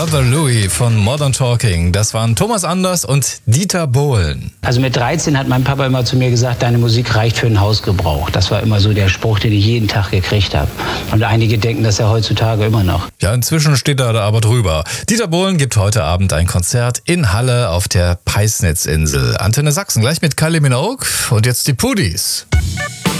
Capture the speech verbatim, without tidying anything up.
Brother Louie von Modern Talking. Das waren Thomas Anders und Dieter Bohlen. Also mit dreizehn hat mein Papa immer zu mir gesagt, deine Musik reicht für den Hausgebrauch. Das war immer so der Spruch, den ich jeden Tag gekriegt habe. Und einige denken das ja heutzutage immer noch. Ja, inzwischen steht er da aber drüber. Dieter Bohlen gibt heute Abend ein Konzert in Halle auf der Peisnitzinsel. Antenne Sachsen, gleich mit Kylie Minogue und jetzt die Pudis.